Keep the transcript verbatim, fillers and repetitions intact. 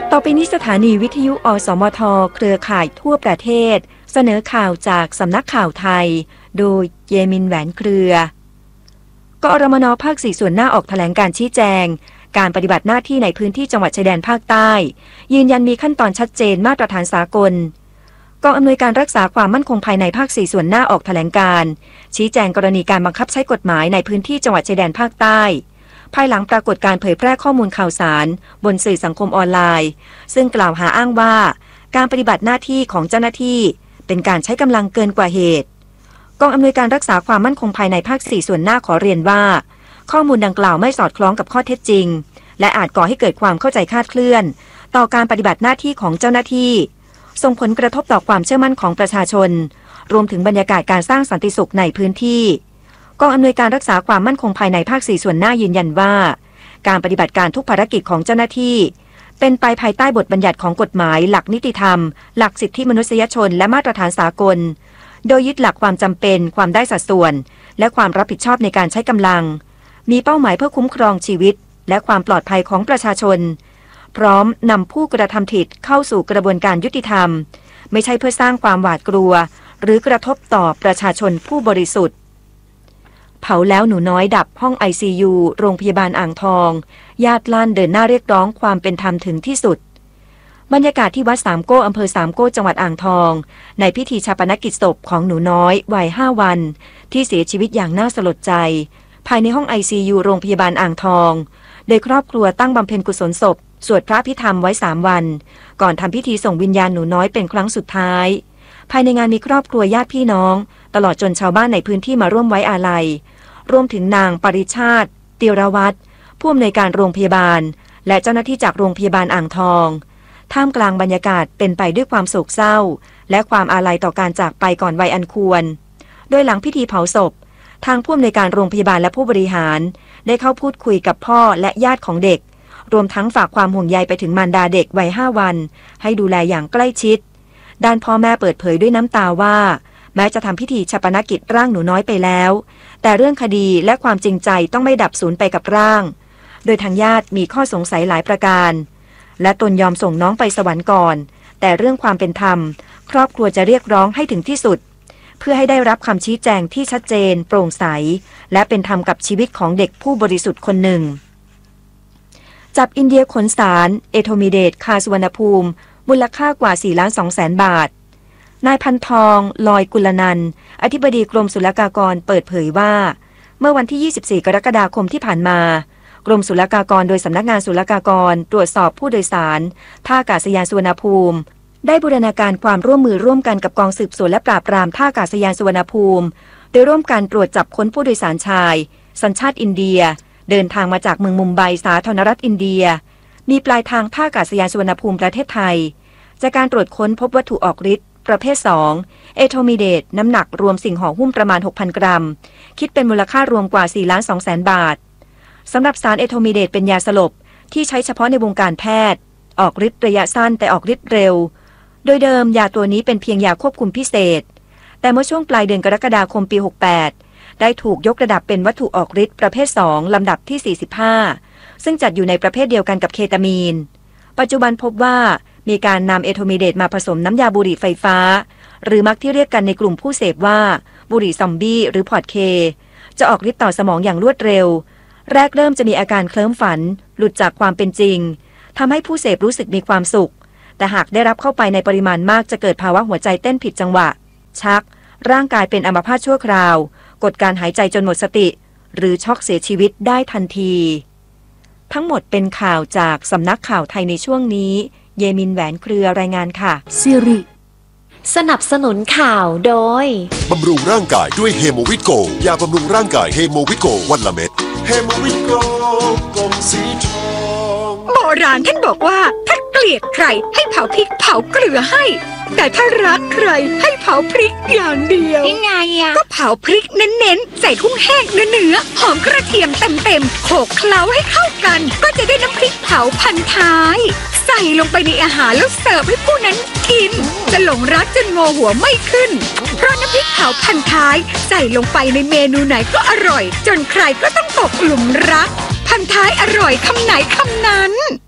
ต่อไปนี้สถานีวิทยุอสมทเครือข่ายทั่วประเทศเสนอข่าวจากสำนักข่าวไทยโดยเยมินแหวนเครือกอรมนภาคสี่ส่วนหน้าออกแถลงการชี้แจงการปฏิบัติหน้าที่ในพื้นที่จังหวัดชายแดนภาคใต้ยืนยันมีขั้นตอนชัดเจนมาตรฐานสากลกองอำนวยการรักษาความมั่นคงภายในภาคสี่ส่วนหน้าออกแถลงการชี้แจงกรณีการบังคับใช้กฎหมายในพื้นที่จังหวัดชายแดนภาคใต้ภายหลังปรากฏการเผยแพร่ข้อมูลข่าวสารบนสื่อสังคมออนไลน์ซึ่งกล่าวหาอ้างว่าการปฏิบัติหน้าที่ของเจ้าหน้าที่เป็นการใช้กำลังเกินกว่าเหตุกองอำนวยการรักษาความมั่นคงภายในภาคสี่ส่วนหน้าขอเรียนว่าข้อมูลดังกล่าวไม่สอดคล้องกับข้อเท็จจริงและอาจก่อให้เกิดความเข้าใจคลาดเคลื่อนต่อการปฏิบัติหน้าที่ของเจ้าหน้าที่ส่งผลกระทบต่อความเชื่อมั่นของประชาชนรวมถึงบรรยากาศการสร้างสันติสุขในพื้นที่กองอำนวยการรักษาความมั่นคงภายในภาคสี่ส่วนหน้ายืนยันว่าการปฏิบัติการทุกภารกิจของเจ้าหน้าที่เป็นไปภายใต้บทบัญญัติของกฎหมายหลักนิติธรรมหลักสิทธิมนุษยชนและมาตรฐานสากลโดยยึดหลักความจำเป็นความได้สัดส่วนและความรับผิดชอบในการใช้กำลังมีเป้าหมายเพื่อคุ้มครองชีวิตและความปลอดภัยของประชาชนพร้อมนำผู้กระทำผิดเข้าสู่กระบวนการยุติธรรมไม่ใช่เพื่อสร้างความหวาดกลัวหรือกระทบต่อประชาชนผู้บริสุทธิ์เผาแล้วหนูน้อยดับห้อง ไอ ซี ยู โรงพยาบาลอ่างทองญาติลั่นเดินหน้าเรียกร้องความเป็นธรรมถึงที่สุดบรรยากาศที่วัดสามโก้อำเภอสามโก้จังหวัดอ่างทองในพิธีฌาปนกิจศพของหนูน้อยวัยห้าวันที่เสียชีวิตอย่างน่าสลดใจภายในห้อง ไอ ซี ยู โรงพยาบาลอ่างทองโดยครอบครัวตั้งบำเพ็ญกุศลศพสวดพระพิธรรมไว้สามวันก่อนทำพิธีส่งวิญญาณหนูน้อยเป็นครั้งสุดท้ายภายในงานมีครอบครัวญาติพี่น้องตลอดจนชาวบ้านในพื้นที่มาร่วมไว้อาลัยรวมถึงนางปริชาติติรวัฒน์ผู้อำนวยการโรงพยาบาลและเจ้าหน้าที่จากโรงพยาบาลอ่างทองท่ามกลางบรรยากาศเป็นไปด้วยความโศกเศร้าและความอาลัยต่อการจากไปก่อนวัยอันควรโดยหลังพิธีเผาศพทางผู้อำนวยการโรงพยาบาลและผู้บริหารได้เข้าพูดคุยกับพ่อและญาติของเด็กรวมทั้งฝากความห่วงใยไปถึงมารดาเด็กวัยห้าวันให้ดูแลอย่างใกล้ชิดด้านพ่อแม่เปิดเผยด้วยน้ำตาว่าแม้จะทำพิธีฌาปนกิจร่างหนูน้อยไปแล้วแต่เรื่องคดีและความจริงใจต้องไม่ดับสูญไปกับร่างโดยทางญาติมีข้อสงสัยหลายประการและตนยอมส่งน้องไปสวรรค์ก่อนแต่เรื่องความเป็นธรรมครอบครัวจะเรียกร้องให้ถึงที่สุดเพื่อให้ได้รับคำชี้แจงที่ชัดเจนโปร่งใสและเป็นธรรมกับชีวิตของเด็กผู้บริสุทธิ์คนหนึ่งจับอินเดียขนสารเอโทมิเดตคาสุวรรณภูมิมูลค่ากว่าสี่ล้านสองแสนบาทนายพันทองลอยกุลนันท์อธิบดีกรมศุลกากรเปิดเผยว่าเมื่อวันที่ยี่สิบสี่กรกฎาคมที่ผ่านมากรมศุลกากรโดยสำนักงานศุลกากรตรวจสอบผู้โดยสารท่าอากาศยานสุวรรณภูมิได้บูรณาการความร่วมมือร่วมกันกับกองสืบสวนและปราบปรามท่าอากาศยานสุวรรณภูมิโดยร่วมกันตรวจจับค้นผู้โดยสารชายสัญชาติอินเดียเดินทางมาจากเมืองมุมไบสาธารณรัฐอินเดียมีปลายทางท่าอากาศยานสุวรรณภูมิประเทศไทยจากการตรวจค้นพบวัตถุออกฤทธิ์ประเภทสองเอโทมิเดตน้ำหนักรวมสิ่งห่อหุ้มประมาณ หกพัน กรัมคิดเป็นมูลค่ารวมกว่าสี่ล้านสองแสนบาทสำหรับสารเอโทมิเดตเป็นยาสลบที่ใช้เฉพาะในวงการแพทย์ออกฤทธิ์ระยะสั้นแต่ออกฤทธิ์เร็วโดยเดิมยาตัวนี้เป็นเพียงยาควบคุมพิเศษแต่เมื่อช่วงปลายเดือนกรกฎาคมปีหกแปดได้ถูกยกระดับเป็นวัตถุออกฤทธิ์ประเภทสองลำดับที่สี่สิบห้าซึ่งจัดอยู่ในประเภทเดียวกันกับเคตามีนปัจจุบันพบว่ามีการนำเอโทมิเดตมาผสมน้ำยาบุหรี่ไฟฟ้าหรือมักที่เรียกกันในกลุ่มผู้เสพว่าบุหรี่ซอมบี้หรือพอร์ตเคจะออกฤทธิ์ต่อสมองอย่างรวดเร็วแรกเริ่มจะมีอาการเคลิ้มฝันหลุดจากความเป็นจริงทำให้ผู้เสพรู้สึกมีความสุขแต่หากได้รับเข้าไปในปริมาณมากจะเกิดภาวะหัวใจเต้นผิดจังหวะชักร่างกายเป็นอัมพาตชั่วคราวกดการหายใจจนหมดสติหรือช็อกเสียชีวิตได้ทันทีทั้งหมดเป็นข่าวจากสำนักข่าวไทยในช่วงนี้เยมินแหวนเครือรายงานค่ะซิริสนับสนุนข่าวโดยบำรุงร่างกายด้วยเฮโมวิโกยาบำรุงร่างกายเฮโมวิโกวันละเม็ดเฮโมวิโกกลมสีทองโบราณท่านบอกว่าถ้าเกลียดใครให้เผาพริกเผาเกลือให้แต่ถ้ารักใครให้เผาพริกอย่างเดียวยังไงอะก็เผาพริกเน้นๆใส่กุ้งแห้งเนื้อๆหอมกระเทียมเต็มๆโขลกเคล้าให้เข้ากันก็จะได้น้ำพริกเผาพันท้ายใส่ลงไปในอาหารแล้วเสิร์ฟให้ผู้นั้นกินจะหลงรักจนงอหัวไม่ขึ้นเพราะน้ำพริกเผาพันท้ายใส่ลงไปในเมนูไหนก็อร่อยจนใครก็ต้องตกหลุมรักพันท้ายอร่อยคำไหนคำนั้น